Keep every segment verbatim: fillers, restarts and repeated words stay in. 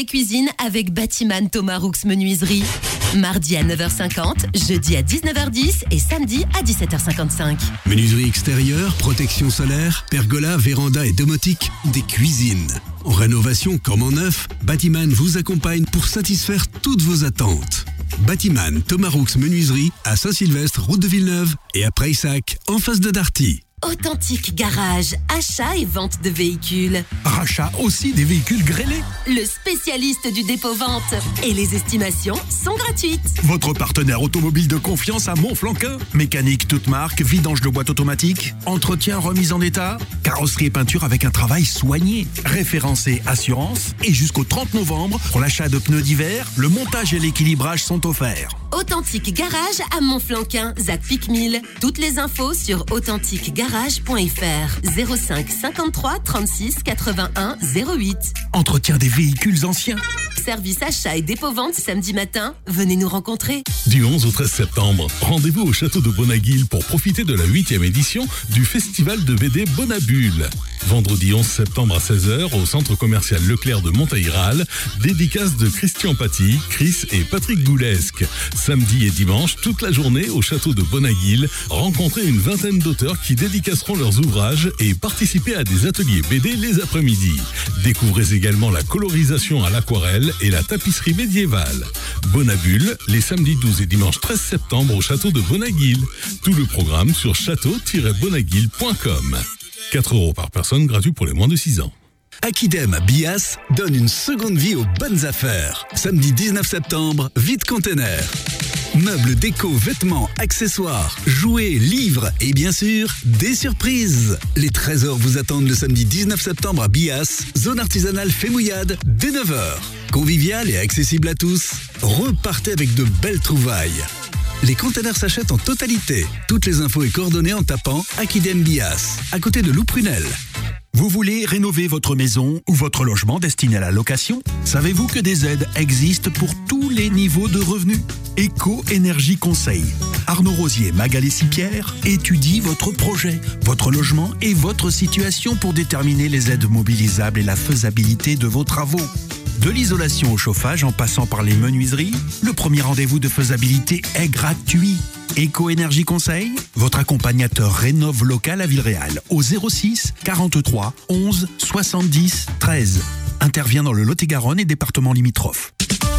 et cuisine avec Batiman Thomas Roux Menuiserie. Mardi à neuf heures cinquante, jeudi à dix-neuf heures dix et samedi à dix-sept heures cinquante-cinq. Menuiserie extérieure, protection solaire, pergola, véranda et domotique, des cuisines. En rénovation comme en neuf, Batiman vous accompagne pour satisfaire toutes vos attentes. Batiman Thomas Roux Menuiserie à Saint-Sylvestre, route de Villeneuve et à Prayssac, en face de Darty. Authentique Garage, achat et vente de véhicules. Rachat aussi des véhicules grêlés. Le spécialiste du dépôt-vente. Et les estimations sont gratuites. Votre partenaire automobile de confiance à Montflanquin. Mécanique toute marque, vidange de boîte automatique, entretien, remise en état, carrosserie et peinture avec un travail soigné. Référencé assurance. Et jusqu'au trente novembre, pour l'achat de pneus d'hiver, le montage et l'équilibrage sont offerts. Authentique Garage à Montflanquin, Zac Picmille. Toutes les infos sur authentique garage point f r. zéro cinq cinquante-trois trente-six quatre-vingt-un zéro huit. Entretien des véhicules anciens. Service achat et dépôt-vente samedi matin. Venez nous rencontrer. Du onze au treize septembre, rendez-vous au château de Bonaguil pour profiter de la huitième édition du festival de B D Bonabule. Vendredi onze septembre à seize heures au centre commercial Leclerc de Montaïral, dédicace de Christian Paty, Chris et Patrick Goulesque. Samedi et dimanche, toute la journée au château de Bonaguil, rencontrez une vingtaine d'auteurs qui dédicaceront leurs ouvrages et participer à des ateliers B D les après-midi. Découvrez également la colorisation à l'aquarelle et la tapisserie médiévale. Bonabule, les samedis douze et dimanche treize septembre au château de Bonaguil. Tout le programme sur château tiret bonaguil point com. quatre euros par personne, gratuit pour les moins de six ans. Aquidem à Bias donne une seconde vie aux bonnes affaires. Samedi dix-neuf septembre, Vide Container. Meubles, déco, vêtements, accessoires, jouets, livres et bien sûr, des surprises. Les trésors vous attendent le samedi dix-neuf septembre à Bias, zone artisanale Fémouillade, dès neuf heures. Convivial et accessible à tous, repartez avec de belles trouvailles. Les containers s'achètent en totalité. Toutes les infos et coordonnées en tapant Aquidem Bias, à côté de Lou Prunel. Vous voulez rénover votre maison ou votre logement destiné à la location? Savez-vous que des aides existent pour tous les niveaux de revenus? Éco-Énergie Conseil. Arnaud Rosier, Magalé Sipierre étudie votre projet, votre logement et votre situation pour déterminer les aides mobilisables et la faisabilité de vos travaux. De l'isolation au chauffage en passant par les menuiseries, le premier rendez-vous de faisabilité est gratuit. Éco-Énergie Conseil, votre accompagnateur rénove local à Villeréal au zéro six quarante-trois onze soixante-dix treize. Intervient dans le Lot-et-Garonne et départements limitrophes.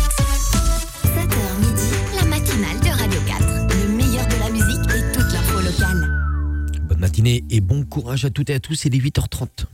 sept heures midi, la matinale de Radio quatre. Le meilleur de la musique et toute l'info locale. Bonne matinée et bon courage à toutes et à tous, il est huit heures trente.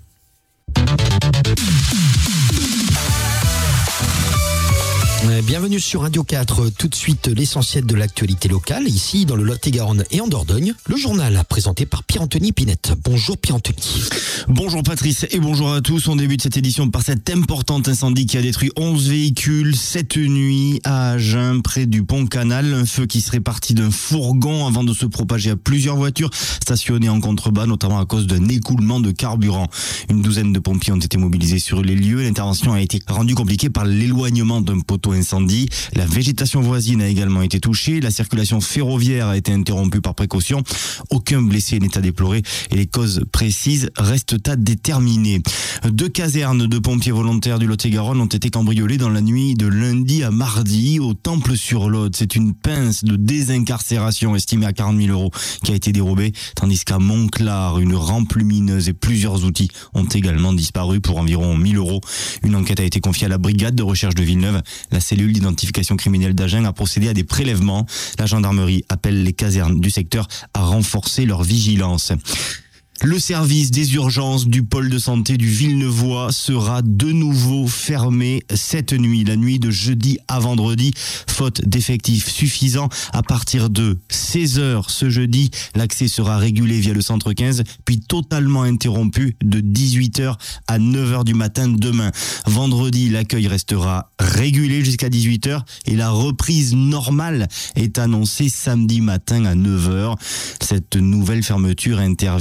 Bienvenue sur Radio quatre, tout de suite l'essentiel de l'actualité locale, ici dans le Lot-et-Garonne et en Dordogne. Le journal présenté par Pierre-Anthony Pinette. Bonjour Pierre-Anthony. Bonjour Patrice et bonjour à tous. On débute cette édition par cet important incendie qui a détruit onze véhicules cette nuit à Agen, près du pont Canal. Un feu qui serait parti d'un fourgon avant de se propager à plusieurs voitures stationnées en contrebas, notamment à cause d'un écoulement de carburant. Une douzaine de pompiers ont été mobilisés sur les lieux. L'intervention a été rendue compliquée par l'éloignement d'un poteau incendie. La végétation voisine a également été touchée. La circulation ferroviaire a été interrompue par précaution. Aucun blessé n'est à déplorer et les causes précises restent à déterminer. Deux casernes de pompiers volontaires du Lot-et-Garonne ont été cambriolées dans la nuit de lundi à mardi au Temple-sur-Lot. C'est une pince de désincarcération estimée à quarante mille euros qui a été dérobée, tandis qu'à Montclar, une rampe lumineuse et plusieurs outils ont également disparu pour environ mille euros. Une enquête a été confiée à la brigade de recherche de Villeneuve. La cellule d'identification criminelle d'Agen a procédé à des prélèvements. La gendarmerie appelle les casernes du secteur à renforcer leur vigilance. Le service des urgences du pôle de santé du Villeneuvois sera de nouveau fermé cette nuit, la nuit de jeudi à vendredi, faute d'effectifs suffisants. À partir de seize heures ce jeudi, l'accès sera régulé via le centre quinze, puis totalement interrompu de dix-huit heures à neuf heures du matin demain. Vendredi, l'accueil restera régulé jusqu'à dix-huit heures et la reprise normale est annoncée samedi matin à neuf heures. Cette nouvelle fermeture intervient une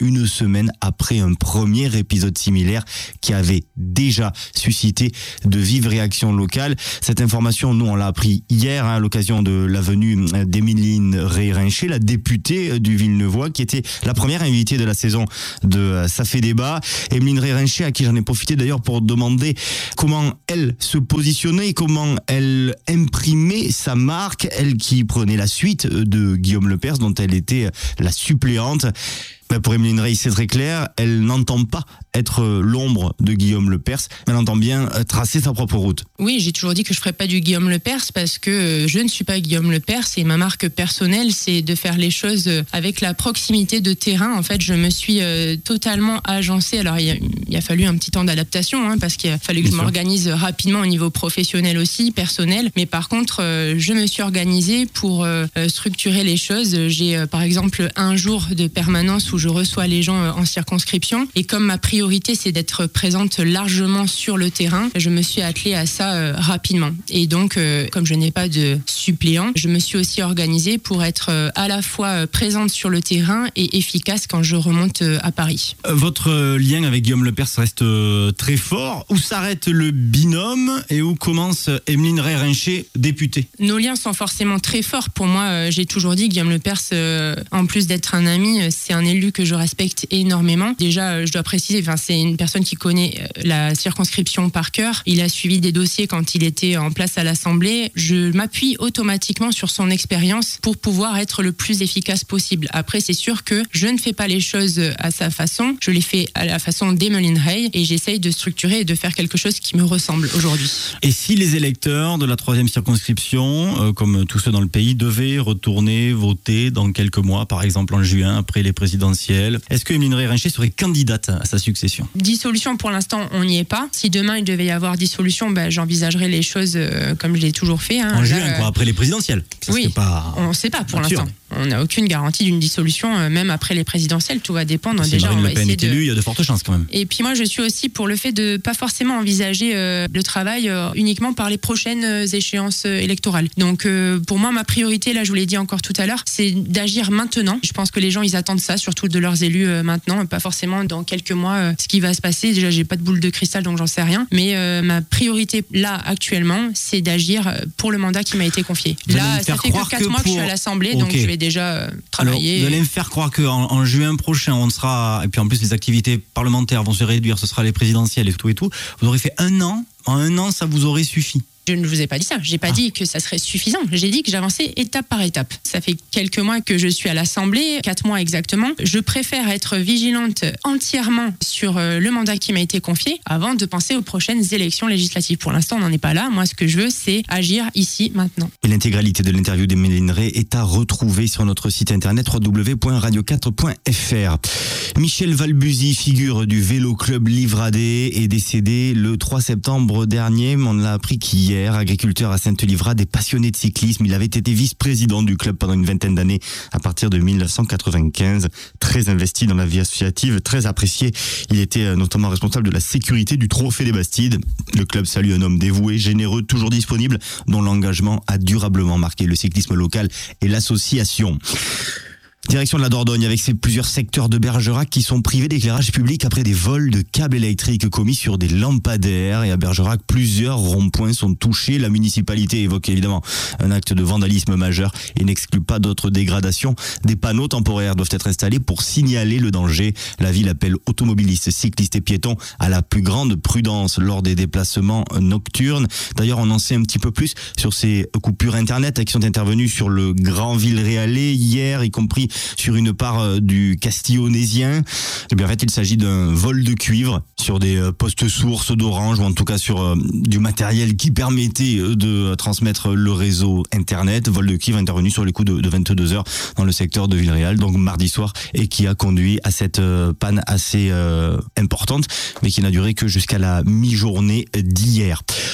une semaine après un premier épisode similaire qui avait déjà suscité de vives réactions locales. Cette information, nous, on l'a appris hier hein, à l'occasion de la venue d'Émeline Rey-Rinché, la députée du Villeneuvois, qui était la première invitée de la saison de Ça fait débat. Émeline Rey-Rinché, à qui j'en ai profité d'ailleurs pour demander comment elle se positionnait, comment elle imprimait sa marque, elle qui prenait la suite de Guillaume Lepers, dont elle était la suppléante. Pour Émeline Rey, c'est très clair, elle n'entend pas être l'ombre de Guillaume Lepers, mais elle entend bien tracer sa propre route. Oui, j'ai toujours dit que je ne ferais pas du Guillaume Lepers parce que je ne suis pas Guillaume Lepers et ma marque personnelle, c'est de faire les choses avec la proximité de terrain. En fait, je me suis totalement agencée. Alors, il a, il a fallu un petit temps d'adaptation hein, parce qu'il a fallu que bien je sûr. m'organise rapidement au niveau professionnel aussi, personnel. Mais par contre, je me suis organisée pour structurer les choses. J'ai par exemple un jour de permanence où je reçois les gens en circonscription et comme ma priorité c'est d'être présente largement sur le terrain, je me suis attelée à ça euh, rapidement et donc euh, comme je n'ai pas de suppléant, je me suis aussi organisée pour être euh, à la fois présente sur le terrain et efficace quand je remonte euh, à Paris. Votre lien avec Guillaume Lepers reste euh, très fort. Où s'arrête le binôme et où commence Émeline Rey-Rinché, députée? Nos liens sont forcément très forts. Pour moi, euh, j'ai toujours dit Guillaume Lepers, euh, en plus d'être un ami, c'est un élu que je respecte énormément. Déjà, je dois préciser, enfin, c'est une personne qui connaît la circonscription par cœur. Il a suivi des dossiers quand il était en place à l'Assemblée. Je m'appuie automatiquement sur son expérience pour pouvoir être le plus efficace possible. Après, c'est sûr que je ne fais pas les choses à sa façon. Je les fais à la façon d'Émeline Rey et j'essaye de structurer et de faire quelque chose qui me ressemble aujourd'hui. Et si les électeurs de la troisième circonscription, euh, comme tous ceux dans le pays, devaient retourner voter dans quelques mois, par exemple en juin, après les présidentielles, est-ce que Émeline Rey-Rinché serait candidate à sa succession? Dissolution, pour l'instant, on n'y est pas. Si demain il devait y avoir dissolution, ben, j'envisagerais les choses euh, comme je l'ai toujours fait. Hein. En Là, juin, euh... quoi, après les présidentielles. Ça oui, pas... on ne sait pas pour l'instant. On n'a aucune garantie d'une dissolution, euh, même après les présidentielles. Tout va dépendre. Si Déjà, Marine on va Le Pen essayer est élue, de... il y a de fortes chances quand même. Et puis moi, je suis aussi pour le fait de pas forcément envisager euh, le travail euh, uniquement par les prochaines euh, échéances euh, électorales. Donc, euh, pour moi, ma priorité, là, je vous l'ai dit encore tout à l'heure, c'est d'agir maintenant. Je pense que les gens, ils attendent ça, surtout de leurs élus euh, maintenant, pas forcément dans quelques mois euh, ce qui va se passer. Déjà, j'ai pas de boule de cristal, donc j'en sais rien. Mais euh, ma priorité là actuellement, c'est d'agir pour le mandat qui m'a été confié. Vous Là, ça fait que quatre que mois pour... que je suis à l'Assemblée, okay. donc je vais déjà euh, travailler. Alors, vous allez me faire croire qu'en en juin prochain, on sera, et puis en plus les activités parlementaires vont se réduire, ce sera les présidentielles et tout et tout. Vous aurez fait un an, en un an, ça vous aurait suffi? Je ne vous ai pas dit ça. J'ai pas ah. dit que ça serait suffisant. J'ai dit que j'avançais étape par étape. Ça fait quelques mois que je suis à l'Assemblée, quatre mois exactement. Je préfère être vigilante entièrement sur le mandat qui m'a été confié avant de penser aux prochaines élections législatives. Pour l'instant, on n'en est pas là. Moi, ce que je veux, c'est agir ici, maintenant. Et l'intégralité de l'interview d'Émeline Rey est à retrouver sur notre site internet w w w point radio quatre point f r. Michel Valbuzy, figure du Vélo Club Livradé, est décédé le trois septembre dernier. On l'a appris qu'hier, agriculteur à Sainte-Livrade et passionné de cyclisme, il avait été vice-président du club pendant une vingtaine d'années à partir de mille neuf cent quatre-vingt-quinze. Très investi dans la vie associative, très apprécié. Il était notamment responsable de la sécurité du Trophée des Bastides. Le club salue un homme dévoué, généreux, toujours disponible, dont l'engagement a durablement marqué le cyclisme local et l'association. Direction de la Dordogne avec ses plusieurs secteurs de Bergerac qui sont privés d'éclairage public après des vols de câbles électriques commis sur des lampadaires. Et à Bergerac, plusieurs ronds-points sont touchés. La municipalité évoque évidemment un acte de vandalisme majeur et n'exclut pas d'autres dégradations. Des panneaux temporaires doivent être installés pour signaler le danger. La ville appelle automobilistes, cyclistes et piétons à la plus grande prudence lors des déplacements nocturnes. D'ailleurs, on en sait un petit peu plus sur ces coupures internet qui sont intervenues sur le Grand Villeréalais hier, y compris sur une part du Castillonésien. Et bien, en fait, il s'agit d'un vol de cuivre sur des postes sources d'Orange, ou en tout cas sur du matériel qui permettait de transmettre le réseau internet. Vol de cuivre intervenu sur les coups de, de vingt-deux heures dans le secteur de Villeréal, donc mardi soir, et qui a conduit à cette panne assez euh, importante, mais qui n'a duré que jusqu'à la mi-journée d'hier.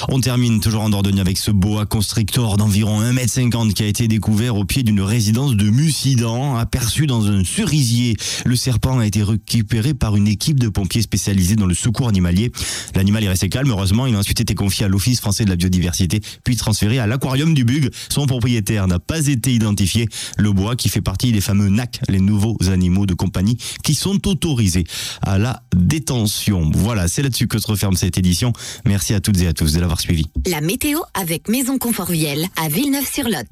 On termine toujours en Dordogne avec ce boa constrictor d'environ un mètre cinquante qui a été découvert au pied d'une résidence de Mussidan, aperçu dans un cerisier. Le serpent a été récupéré par une équipe de pompiers spécialisés dans le secours animalier. L'animal est resté calme, heureusement. Il a ensuite été confié à l'Office français de la biodiversité, puis transféré à l'aquarium du Bug. Son propriétaire n'a pas été identifié. Le boa qui fait partie des fameux N A C, les nouveaux animaux de compagnie, qui sont autorisés à la détention. Voilà, c'est là-dessus que se referme cette édition. Merci à toutes et à tous de l'avoir suivi. La météo avec Maison Confort Viel à Villeneuve-sur-Lot.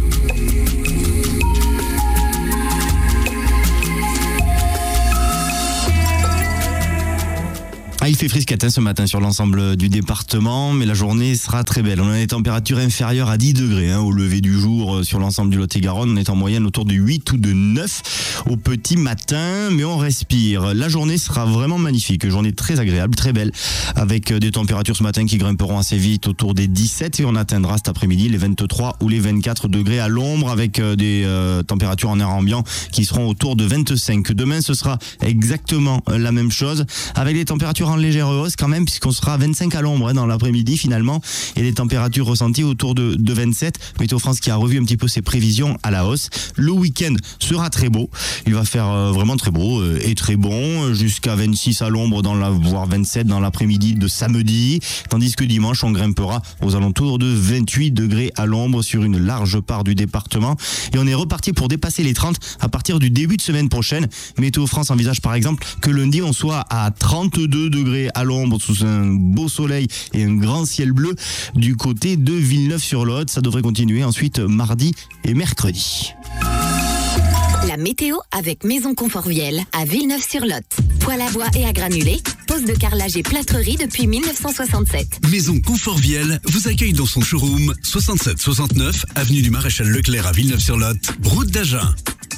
Ah, il fait frisquette ce matin sur l'ensemble du département, mais la journée sera très belle. On a des températures inférieures à dix degrés hein, au lever du jour sur l'ensemble du Lot-et-Garonne. On est en moyenne autour de huit ou de neuf au petit matin, mais on respire. La journée sera vraiment magnifique, une journée très agréable, très belle, avec des températures ce matin qui grimperont assez vite autour des dix-sept et on atteindra cet après-midi les vingt-trois ou les vingt-quatre degrés à l'ombre avec des euh, températures en air ambiant qui seront autour de vingt-cinq. Demain, ce sera exactement la même chose avec des températures en légère hausse quand même puisqu'on sera à vingt-cinq à l'ombre hein, dans l'après-midi finalement et des températures ressenties autour de, de vingt-sept. Météo France qui a revu un petit peu ses prévisions à la hausse. Le week-end sera très beau. Il va faire euh, vraiment très beau euh, et très bon jusqu'à vingt-six à l'ombre dans la, voire vingt-sept dans l'après-midi de samedi. Tandis que dimanche on grimpera aux alentours de vingt-huit degrés à l'ombre sur une large part du département et on est reparti pour dépasser les trente à partir du début de semaine prochaine. Météo France envisage par exemple que lundi on soit à trente-deux degrés à l'ombre sous un beau soleil et un grand ciel bleu du côté de Villeneuve-sur-Lot. Ça devrait continuer ensuite mardi et mercredi. La météo avec Maison Confort Viel à Villeneuve-sur-Lot. Poêle à bois et à granulés, pose de carrelage et plâtrerie depuis mille neuf cent soixante-sept. Maison Confort Viel vous accueille dans son showroom soixante-sept soixante-neuf avenue du Maréchal Leclerc à Villeneuve-sur-Lot, route d'Agen.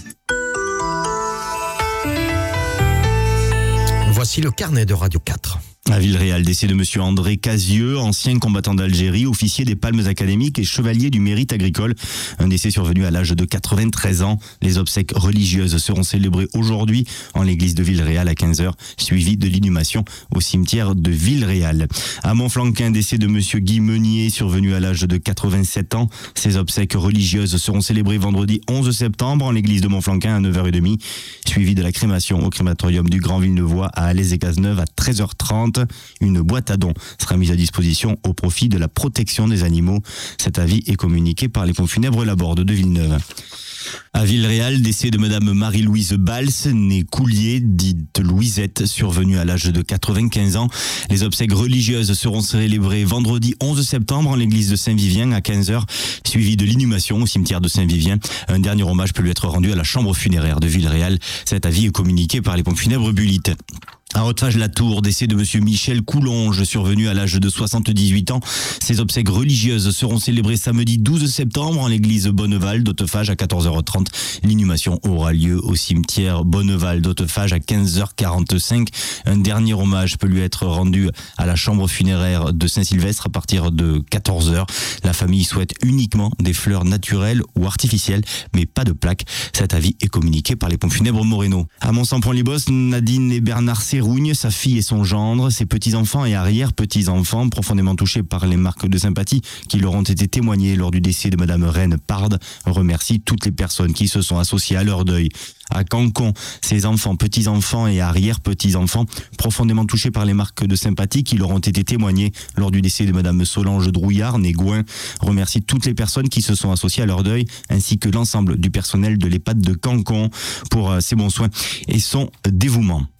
Voici le carnet de Radio quatre. À Villeréal, décès de monsieur André Casieux, ancien combattant d'Algérie, officier des Palmes académiques et chevalier du mérite agricole. Un décès survenu à l'âge de quatre-vingt-treize ans. Les obsèques religieuses seront célébrées aujourd'hui en l'église de Villeréal à quinze heures, suivi de l'inhumation au cimetière de Villeréal. À Montflanquin, décès de monsieur Guy Meunier, survenu à l'âge de quatre-vingt-sept ans. Ces obsèques religieuses seront célébrées vendredi onze septembre en l'église de Montflanquin à neuf heures trente, suivi de la crémation au crématorium du Grand Villeneuvois à Alès-et-Cazeneuve à treize heures trente. Une boîte à dons sera mise à disposition au profit de la protection des animaux. Cet avis est communiqué par les pompes funèbres Laborde de Villeneuve. À Villeréal, décès de madame Marie-Louise Bals, née Coulier, dite Louisette, survenue à l'âge de quatre-vingt-quinze ans. Les obsèques religieuses seront célébrées vendredi onze septembre en l'église de Saint-Vivien à quinze heures, suivi de l'inhumation au cimetière de Saint-Vivien. Un dernier hommage peut lui être rendu à la chambre funéraire de Villeréal. Cet avis est communiqué par les pompes funèbres Bulitte. À Hautefage-la-Tour, décès de monsieur Michel Coulonge, survenu à l'âge de soixante-dix-huit ans. Ces obsèques religieuses seront célébrées samedi douze septembre en l'église Bonneval d'Hautefage à quatorze heures trente. L'inhumation aura lieu au cimetière Bonneval d'Hautefage à quinze heures quarante-cinq. Un dernier hommage peut lui être rendu à la chambre funéraire de Saint-Sylvestre à partir de quatorze heures. La famille souhaite uniquement des fleurs naturelles ou artificielles, mais pas de plaques. Cet avis est communiqué par les pompes funèbres Moreno. À Mont-Saint-Pont-les-Bosses, Nadine et Bernard Rougne, sa fille et son gendre, ses petits-enfants et arrière-petits-enfants, profondément touchés par les marques de sympathie qui leur ont été témoignées lors du décès de madame Reine Parde, remercient toutes les personnes qui se sont associées à leur deuil. À Cancon, ses enfants, petits-enfants et arrière-petits-enfants, profondément touchés par les marques de sympathie qui leur ont été témoignées lors du décès de madame Solange Drouillard, née Gouin, remercie toutes les personnes qui se sont associées à leur deuil, ainsi que l'ensemble du personnel de l'EHPAD de Cancon pour ses bons soins et son dévouement.